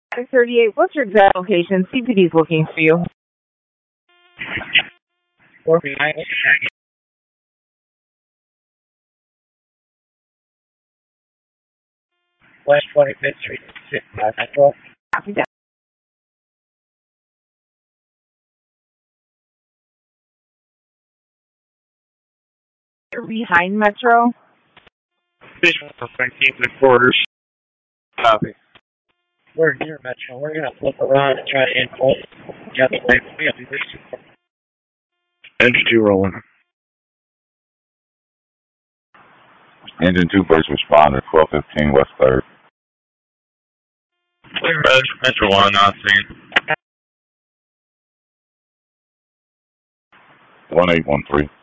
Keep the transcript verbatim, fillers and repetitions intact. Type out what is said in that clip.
six thirty-eight, what's your exact location? C P D's looking for you. Four behind. West twenty-fifth Street, six five Metro. Copy that. You're behind Metro. Vision for nineteenth and quarters. Copy. We're near Metro. We're gonna flip around and try to input. Got the way we have to do this. Engine two rolling. Engine two first responder, twelve fifteen West third. Clear Metro one on scene. one eight one three.